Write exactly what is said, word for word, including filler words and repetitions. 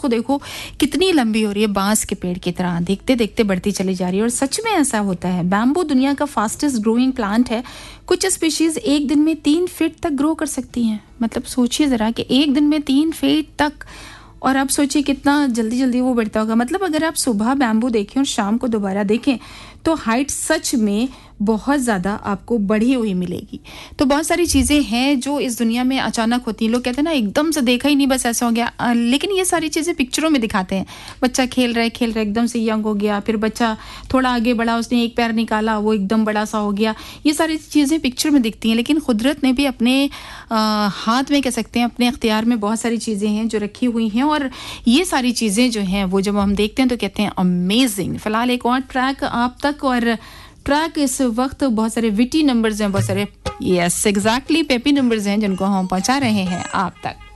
उसको देखो कितनी लंबी हो रही है, बांस के पेड़ की तरह देखते देखते बढ़ती चली जा रही है। और सच में ऐसा होता है। बैम्बू दुनिया का फास्टेस्ट ग्रोइंग प्लांट है। कुछ स्पीशीज एक दिन में तीन फीट तक ग्रो कर सकती हैं। मतलब सोचिए जरा कि एक दिन में तीन फीट तक, और अब सोचिए कितना जल्दी जल्दी वो बढ़ता होगा। मतलब अगर आप सुबह बैम्बू देखें और शाम को दोबारा देखें तो हाइट सच में बहुत ज़्यादा आपको बढ़ी हुई मिलेगी। तो बहुत सारी चीज़ें हैं जो इस दुनिया में अचानक होती हैं। लोग कहते हैं ना एकदम से देखा ही नहीं, बस ऐसा हो गया। आ, लेकिन ये सारी चीज़ें पिक्चरों में दिखाते हैं। बच्चा खेल रहा है खेल रहा है एकदम से यंग हो गया, फिर बच्चा थोड़ा आगे बढ़ा, उसने एक पैर निकाला, वो एकदम बड़ा सा हो गया। ये सारी चीज़ें पिक्चर में दिखती हैं, लेकिन कुदरत ने भी अपने आ, हाथ में कह सकते हैं, अपने अख्तियार में बहुत सारी चीज़ें हैं जो रखी हुई हैं। और ये सारी चीज़ें जो हैं वो जब हम देखते हैं तो कहते हैं अमेजिंग। फिलहाल एक और ट्रैक आप तक, और ट्रैक इस वक्त बहुत सारे विटी नंबर्स हैं, बहुत सारे यस एग्जैक्टली पेपी नंबर्स हैं जिनको हम पहुंचा रहे हैं आप तक।